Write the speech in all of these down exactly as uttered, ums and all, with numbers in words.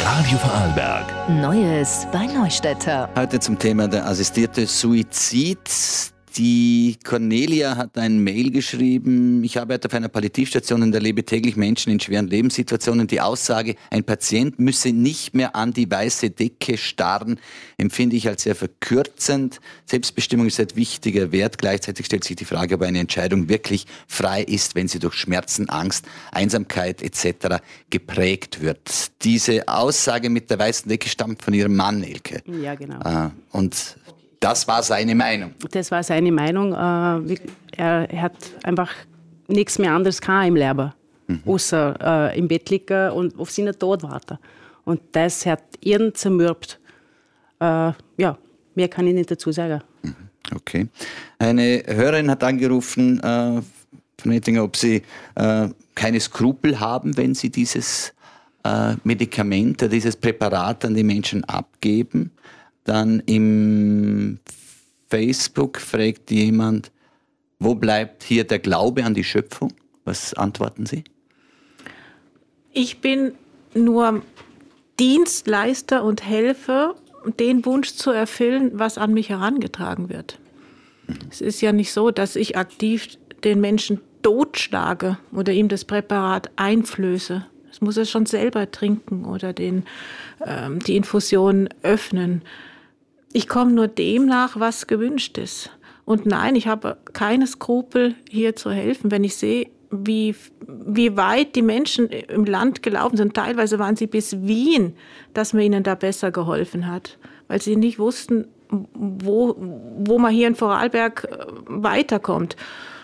Radio Vorarlberg. Neues bei Neustädter. Heute zum Thema der assistierte Suizid. Die Cornelia hat ein Mail geschrieben: Ich arbeite auf einer Palliativstation und erlebe täglich Menschen in schweren Lebenssituationen. Die Aussage, ein Patient müsse nicht mehr an die weiße Decke starren, empfinde ich als sehr verkürzend. Selbstbestimmung ist ein wichtiger Wert. Gleichzeitig stellt sich die Frage, ob eine Entscheidung wirklich frei ist, wenn sie durch Schmerzen, Angst, Einsamkeit et cetera geprägt wird. Diese Aussage mit der weißen Decke stammt von ihrem Mann, Elke. Ja, genau. Und das war seine Meinung. Das war seine Meinung. Äh, er, er hat einfach nichts mehr anderes gehabt im Leben, mhm. außer äh, im Bett liegen und auf seinen Tod warten. Und das hat ihn zermürbt. Äh, ja, mehr kann ich nicht dazu sagen. Okay. Eine Hörerin hat angerufen, äh, von Ettinger, ob sie äh, keine Skrupel haben, wenn sie dieses äh, Medikament, dieses Präparat an die Menschen abgeben. Dann im Facebook fragt jemand, wo bleibt hier der Glaube an die Schöpfung? Was antworten Sie? Ich bin nur Dienstleister und helfe, den Wunsch zu erfüllen, was an mich herangetragen wird. Mhm. Es ist ja nicht so, dass ich aktiv den Menschen totschlage oder ihm das Präparat einflöße. Das muss er schon selber trinken oder den, ähm, die Infusion öffnen. Ich komme nur dem nach, was gewünscht ist. Und nein, ich habe keine Skrupel, hier zu helfen. Wenn ich sehe, wie, wie weit die Menschen im Land gelaufen sind, teilweise waren sie bis Wien, dass man ihnen da besser geholfen hat, weil sie nicht wussten, wo, wo man hier in Vorarlberg weiterkommt.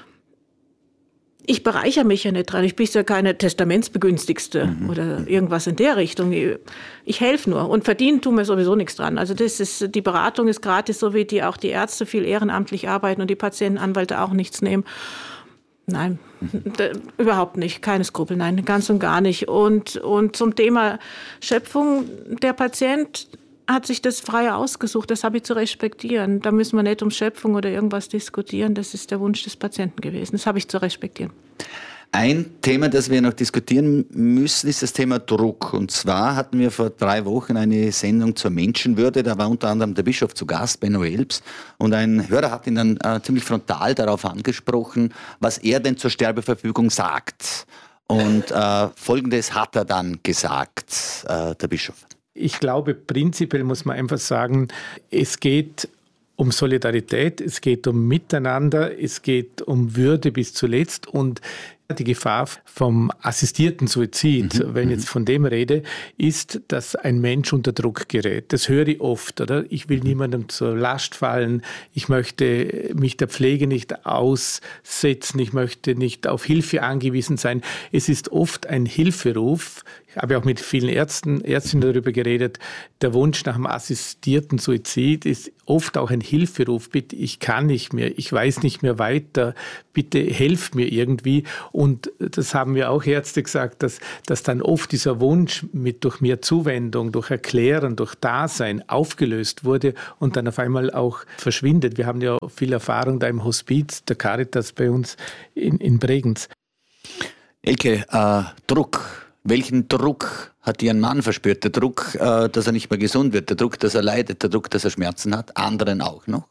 Ich bereichere mich ja nicht dran. Ich bin ja keine Testamentsbegünstigste mhm. oder irgendwas in der Richtung. Ich helfe nur und verdienen tun wir sowieso nichts dran. Also das ist, die Beratung ist gratis, so wie die auch die Ärzte viel ehrenamtlich arbeiten und die Patientenanwälte auch nichts nehmen. Nein, mhm. d- überhaupt nicht. Keine Skrupel, nein, ganz und gar nicht. Und, und zum Thema Schöpfung, der Patient hat sich das frei ausgesucht, das habe ich zu respektieren. Da müssen wir nicht um Schöpfung oder irgendwas diskutieren, das ist der Wunsch des Patienten gewesen. Das habe ich zu respektieren. Ein Thema, das wir noch diskutieren müssen, ist das Thema Druck. Und zwar hatten wir vor drei Wochen eine Sendung zur Menschenwürde. Da war unter anderem der Bischof zu Gast, Benno Elbs. Und ein Hörer hat ihn dann äh, ziemlich frontal darauf angesprochen, was er denn zur Sterbeverfügung sagt. Und äh, Folgendes hat er dann gesagt, äh, der Bischof. Ich glaube, prinzipiell muss man einfach sagen, es geht um Solidarität, es geht um Miteinander, es geht um Würde bis zuletzt und die Gefahr vom assistierten Suizid, mhm. wenn ich jetzt von dem rede, ist, dass ein Mensch unter Druck gerät. Das höre ich oft, oder? Ich will niemandem zur Last fallen, ich möchte mich der Pflege nicht aussetzen, ich möchte nicht auf Hilfe angewiesen sein. Es ist oft ein Hilferuf. Ich habe auch mit vielen Ärzten, Ärztinnen darüber geredet. Der Wunsch nach einem assistierten Suizid ist oft auch ein Hilferuf. Bitte, ich kann nicht mehr, ich weiß nicht mehr weiter, bitte helft mir irgendwie. Und das haben mir auch Ärzte gesagt, dass, dass dann oft dieser Wunsch mit durch mehr Zuwendung, durch Erklären, durch Dasein aufgelöst wurde und dann auf einmal auch verschwindet. Wir haben ja viel Erfahrung da im Hospiz der Caritas bei uns in, in Bregenz. Elke, äh, Druck. Welchen Druck hat Ihr Mann verspürt? Der Druck, äh, dass er nicht mehr gesund wird, der Druck, dass er leidet, der Druck, dass er Schmerzen hat, anderen auch noch?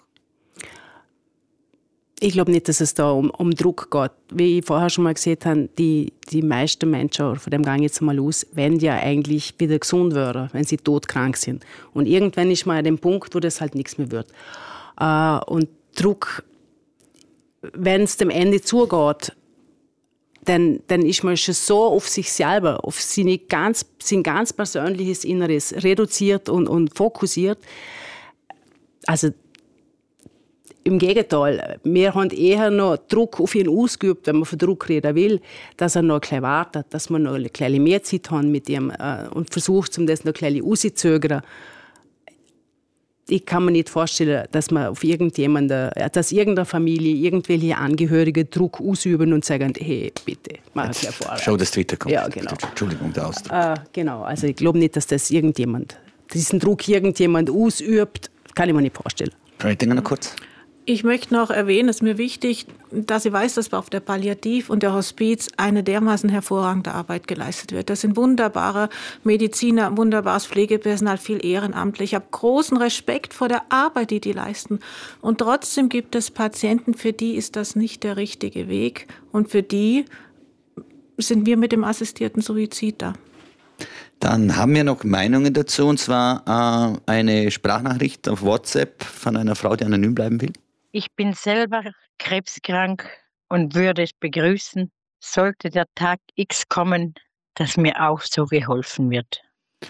Ich glaube nicht, dass es da um, um Druck geht. Wie ich vorher schon mal gesagt habe, die, die meisten Menschen, von dem gehe ich jetzt mal aus, werden ja eigentlich wieder gesund werden, wenn sie todkrank sind. Und irgendwann ist man an dem Punkt, wo das halt nichts mehr wird. Äh, und Druck, wenn es dem Ende zugeht, dann, dann ist man schon so auf sich selber, auf seine ganz, sein ganz persönliches Inneres reduziert und, und fokussiert. Also im Gegenteil, wir haben eher noch Druck auf ihn ausgeübt, wenn man von Druck reden will, dass er noch ein bisschen wartet, dass wir noch ein bisschen mehr Zeit haben mit ihm äh, und versucht, um das noch ein bisschen rauszuzögern. Ich kann mir nicht vorstellen, dass man auf irgendjemanden, dass irgendeine Familie, irgendwelche Angehörige Druck ausüben und sagen, hey, bitte, mach es ja vor. Schau, dass Twitter kommt. Ja, genau. Entschuldigung, der Ausdruck. Äh, genau, also ich glaube nicht, dass das irgendjemand, diesen Druck irgendjemand ausübt, kann ich mir nicht vorstellen. Frau Ettinger noch kurz. Ich möchte noch erwähnen, es ist mir wichtig, dass ich weiß, dass auf der Palliativ und der Hospiz eine dermaßen hervorragende Arbeit geleistet wird. Das sind wunderbare Mediziner, wunderbares Pflegepersonal, viel ehrenamtlich. Ich habe großen Respekt vor der Arbeit, die die leisten. Und trotzdem gibt es Patienten, für die ist das nicht der richtige Weg. Und für die sind wir mit dem assistierten Suizid da. Dann haben wir noch Meinungen dazu, und zwar äh, eine Sprachnachricht auf WhatsApp von einer Frau, die anonym bleiben will. Ich bin selber krebskrank und würde es begrüßen, sollte der Tag X kommen, dass mir auch so geholfen wird.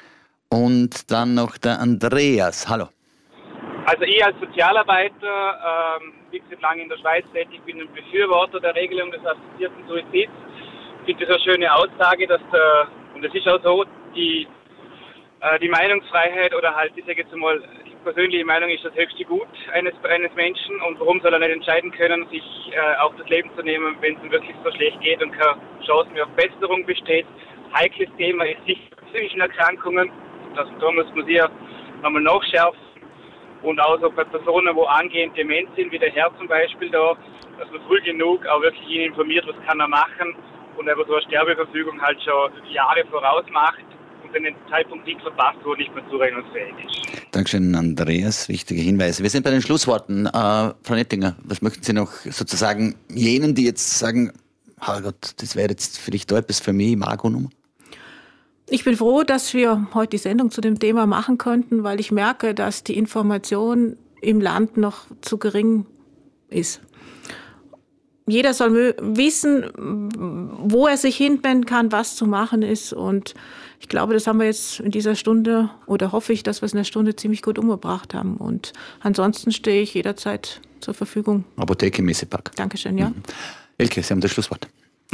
Und dann noch der Andreas. Hallo. Also ich als Sozialarbeiter, ähm, wie gesagt, lange in der Schweiz tätig, bin ein Befürworter der Regelung des assistierten Suizids. Ich finde das eine schöne Aussage, dass der, und es ist auch so, die, äh, die Meinungsfreiheit oder halt, ich sage jetzt mal, die persönliche Meinung ist das höchste Gut eines, eines Menschen, und warum soll er nicht entscheiden können, sich äh, auch das Leben zu nehmen, wenn es ihm wirklich so schlecht geht und keine Chance mehr auf Besserung besteht. Heikles Thema ist sicher psychischen Erkrankungen, das, da muss man sich nochmal nachschärfen, und auch so bei Personen, wo angehend dement sind, wie der Herr zum Beispiel da, dass man früh genug auch wirklich ihn informiert, was kann er machen, und aber so eine Sterbeverfügung halt schon Jahre voraus macht und wenn den Zeitpunkt nicht verpasst, wo nicht mehr zurechnungsfähig ist. Dankeschön, Andreas. Wichtige Hinweise. Wir sind bei den Schlussworten. Äh, Frau Nettinger, was möchten Sie noch sozusagen jenen, die jetzt sagen, Herrgott, das wäre jetzt vielleicht da etwas für mich, Margot-Nummer? Ich bin froh, dass wir heute die Sendung zu dem Thema machen konnten, weil ich merke, dass die Information im Land noch zu gering ist. Jeder soll wissen, wo er sich hinwenden kann, was zu machen ist. Und ich glaube, das haben wir jetzt in dieser Stunde, oder hoffe ich, dass wir es in der Stunde ziemlich gut umgebracht haben. Und ansonsten stehe ich jederzeit zur Verfügung. Apotheke Messepark. Dankeschön, ja. Mhm. Elke, Sie haben das Schlusswort.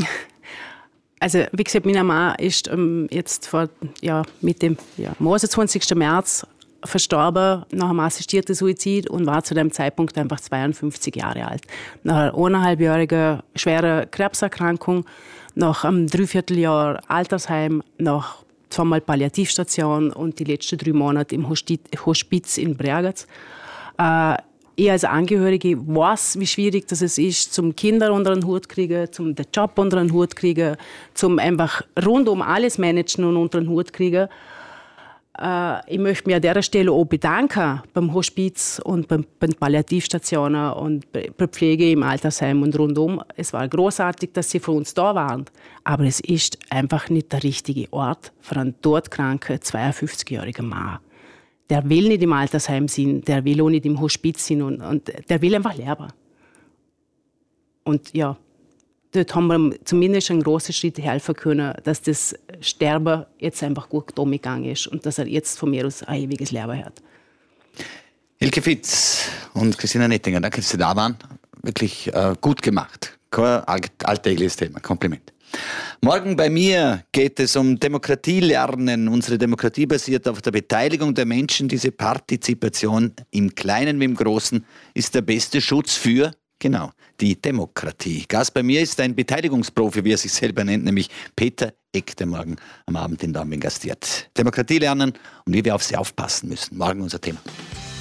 Also, wie gesagt, meine Mama ist ähm, jetzt vor, ja, mit dem ja, siebenundzwanzigsten März verstorben nach einem assistierten Suizid und war zu dem Zeitpunkt einfach zweiundfünfzig Jahre alt. Nach einer eineinhalbjährigen schweren Krebserkrankung, nach einem Dreivierteljahr Altersheim, nach zweimal Palliativstation und die letzten drei Monate im Hospiz in Bregenz. Äh, ich als Angehörige weiß, wie schwierig das ist, zum Kinder unter den Hut kriegen, zum den Job unter den Hut kriegen, zum einfach rundum alles managen und unter den Hut kriegen. Ich möchte mich an dieser Stelle auch bedanken beim Hospiz und bei den Palliativstationen und bei der Pflege im Altersheim und rundum. Es war großartig, dass Sie für uns da waren, aber es ist einfach nicht der richtige Ort für einen todkranken zweiundfünfzigjährigen Mann. Der will nicht im Altersheim sein, der will auch nicht im Hospiz sein und, und der will einfach leben. Und ja, dort haben wir zumindest einen großen Schritt helfen können, dass das Sterben jetzt einfach gut umgegangen ist und dass er jetzt von mir aus ein ewiges Leben hat. Elke Fitz und Christina Nettinger, danke, dass Sie da waren. Wirklich äh, gut gemacht. Kein alltägliches Thema. Kompliment. Morgen bei mir geht es um Demokratie lernen. Unsere Demokratie basiert auf der Beteiligung der Menschen. Diese Partizipation im Kleinen wie im Großen ist der beste Schutz für, genau, die Demokratie. Gast bei mir ist ein Beteiligungsprofi, wie er sich selber nennt, nämlich Peter Eck, der morgen am Abend in Dornbirn gastiert. Demokratie lernen und wie wir auf sie aufpassen müssen. Morgen unser Thema.